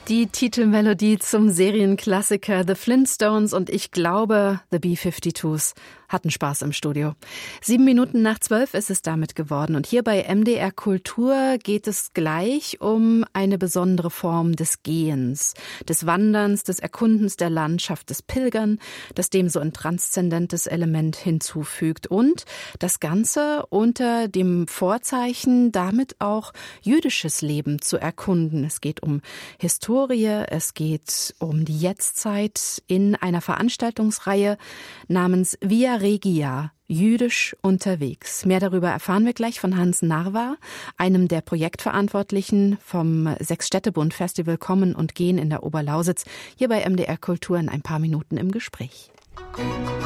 Die Titelmelodie zum Serienklassiker The Flintstones und ich glaube, The B-52s hatten Spaß im Studio. 11:07 ist es damit geworden und hier bei MDR Kultur geht es gleich um eine besondere Form des Gehens, des Wanderns, des Erkundens der Landschaft, des Pilgern, das dem so ein transzendentes Element hinzufügt und das Ganze unter dem Vorzeichen, damit auch jüdisches Leben zu erkunden. Es geht um Historie, es geht um die Jetztzeit in einer Veranstaltungsreihe namens Via Regia, jüdisch unterwegs. Mehr darüber erfahren wir gleich von Hans Narwa, einem der Projektverantwortlichen vom Sechsstädtebund Festival Kommen und Gehen in der Oberlausitz, hier bei MDR Kultur in ein paar Minuten im Gespräch.